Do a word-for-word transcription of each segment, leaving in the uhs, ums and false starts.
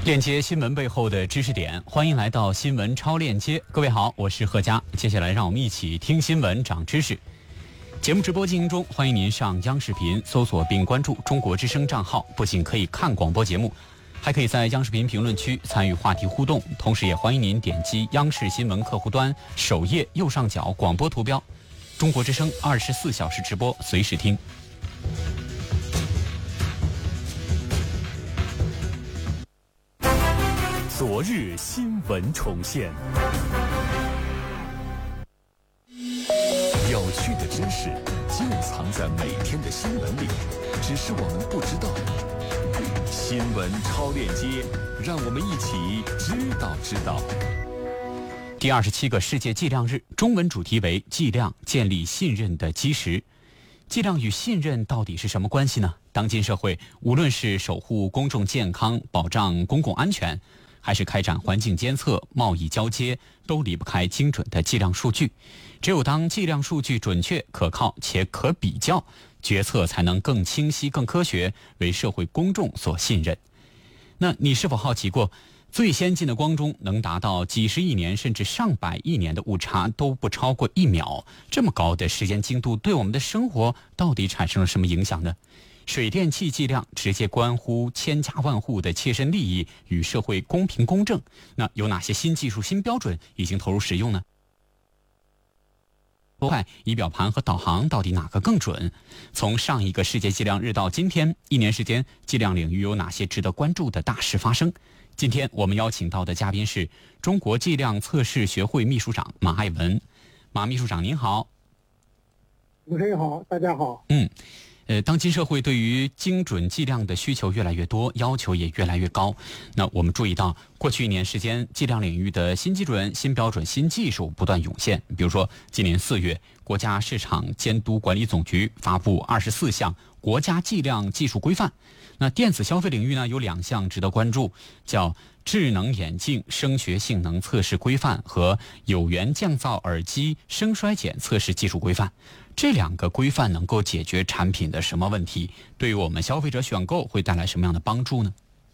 链接新闻背后的知识点，欢迎来到新闻超链接。各位好，我是贺佳，接下来让我们一起听新闻长知识。节目直播进行中，欢迎您上央视频搜索并关注中国之声账号，不仅可以看广播节目，还可以在央视频评论区参与话题互动，同时也欢迎您点击央视新闻客户端首页右上角广播图标，中国之声二十四小时直播，随时听。 昨日新闻重现，有趣的知识就藏在每天的新闻里，只是我们不知道。新闻超链接，让我们一起知道知道。 第二十七个世界剂量日，中文主题为剂量建立信任的基石。剂量与信任到底是什么关系呢？当今社会，无论是守护公众健康、保障公共安全，还是开展环境监测、贸易交接，都离不开精准的剂量数据。只有当剂量数据准确、可靠且可比较，决策才能更清晰、更科学，为社会公众所信任。那你是否好奇过，最先进的光中能达到几十亿年甚至上百亿年的误差都不超过一秒，这么高的时间精度对我们的生活到底产生了什么影响呢？水电气剂量直接关乎千家万户的切身利益与社会公平公正，那有哪些新技术、新标准已经投入使用呢？快仪表盘和导航到底哪个更准？从上一个世界剂量日到今天一年时间，剂量领域有哪些值得关注的大事发生？今天我们邀请到的嘉宾是中国剂量测试学会秘书长马爱文。马秘书长您好。 主持人好，大家好。 嗯呃，当今社会对于精准剂量的需求越来越多，要求也越来越高。那我们注意到，过去一年时间，剂量领域的新基准、新标准、新技术不断涌现。比如说，今年四月，国家市场监督管理总局发布二十四项国家剂量技术规范。那电子消费领域呢，有两项值得关注，叫智能眼镜声学性能测试规范和有源降噪耳机声衰减测试技术规范。这两个规范能够解决产品的什么问题？对于我们消费者选购会带来什么样的帮助呢？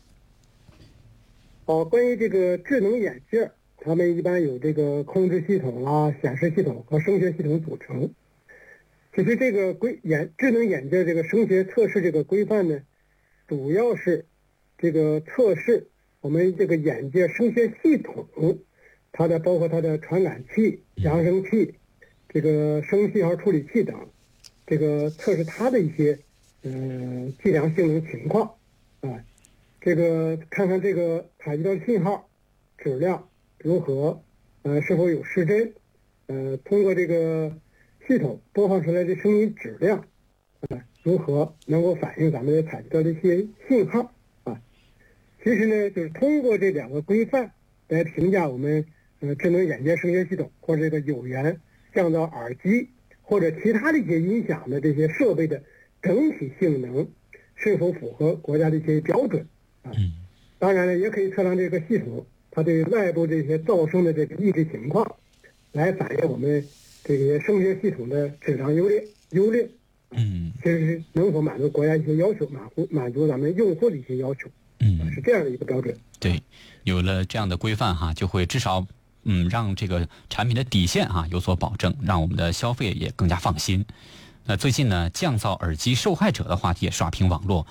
哦，关于这个智能眼镜，它们一般有这个控制系统啊、显示系统和声学系统组成。其实这个规眼智能眼镜这个声学测试这个规范呢，主要是这个测试我们这个眼镜声学系统，它的包括它的传感器、扬声器、这个声信号处理器等，这个测试它的一些嗯、呃、计量性能情况啊，这个看看这个采集到的信号质量如何，呃是否有失真，呃通过这个系统播放出来的声音质量啊、呃、如何能够反映咱们采集到的一些信号啊。其实呢，就是通过这两个规范来评价我们呃智能眼镜声学系统或者这个有源降噪耳机或者其他的一些音响的这些设备的整体性能是否符合国家的一些标准啊。当然了，也可以测量这个系统它对外部这些噪声的这个抑制情况，来反映我们这些声学系统的质量优劣优劣。 嗯， 其实是能否满足国家一些要求，满足满足咱们用户的一些要求。 嗯， 是这样的一个标准。 对，有了这样的规范哈，就会至少嗯，让这个产品的底线啊有所保证，让我们的消费也更加放心。那最近呢，降噪耳机受害者的话题也刷屏网络。